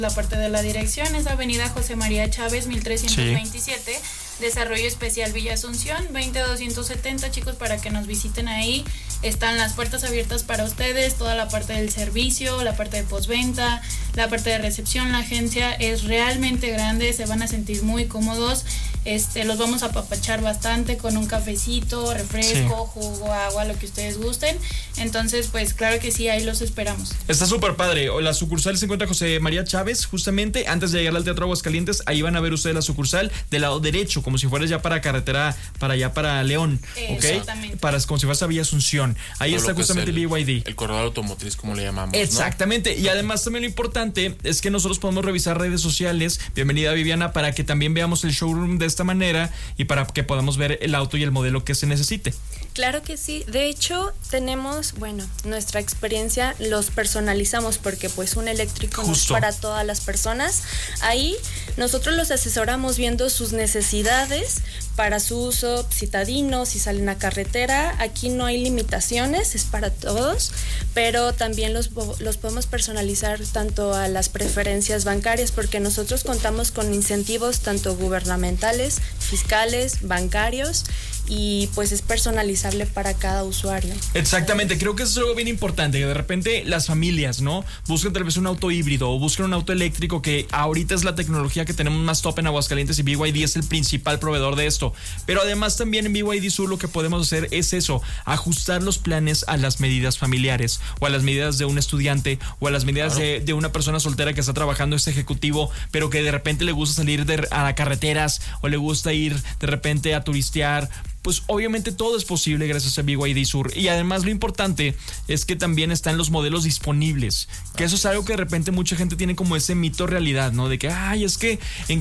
La parte de la dirección es Avenida José María Chávez, 1327, Desarrollo Especial Villa Asunción, 20270, chicos, para que nos visiten ahí. Están las puertas abiertas para ustedes, toda la parte del servicio, la parte de postventa, la parte de recepción. La agencia es realmente grande, se van a sentir muy cómodos. Los vamos a apapachar bastante con un cafecito, refresco, jugo, agua, lo que ustedes gusten. Entonces, pues claro que sí, ahí los esperamos. Está súper padre. La sucursal se encuentra José María Chávez, justamente antes de llegar al Teatro Aguascalientes. Ahí van a ver ustedes la sucursal del lado derecho, como si fueras ya para carretera, para allá para León, ¿ok? Exactamente. Como si fueras a Villa Asunción. Ahí está justamente el BYD. El corredor automotriz, como le llamamos, exactamente, ¿no? Y además también lo importante es que nosotros podemos revisar redes sociales. Bienvenida, Viviana, para que también veamos el showroom de esta manera y para que podamos ver el auto y el modelo que se necesite. Claro que sí. De hecho, tenemos, nuestra experiencia los personalizamos porque pues un eléctrico no es para todas las personas. Ahí nosotros los asesoramos viendo sus necesidades para su uso citadino, si salen a carretera. Aquí no hay limitaciones, es para todos, pero también los podemos personalizar tanto a las preferencias bancarias, porque nosotros contamos con incentivos tanto gubernamentales, fiscales, bancarios, y pues es personalizable para cada usuario. Exactamente, creo que eso es algo bien importante, que de repente las familias, ¿no? Buscan tal vez un auto híbrido o buscan un auto eléctrico, que ahorita es la tecnología que tenemos más top en Aguascalientes y BYD es el principal proveedor de esto. Pero además también en BYD Sur lo que podemos hacer es eso, ajustar los planes a las medidas familiares o a las medidas de un estudiante o a las medidas de una persona soltera que está trabajando este ejecutivo, pero que de repente le gusta salir a carreteras o le gusta ir de repente a turistear. Pues obviamente todo es posible gracias a BYD Sur. Y además lo importante es que también están los modelos disponibles, que eso es algo que de repente mucha gente tiene como ese mito realidad, ¿no? De que, es que en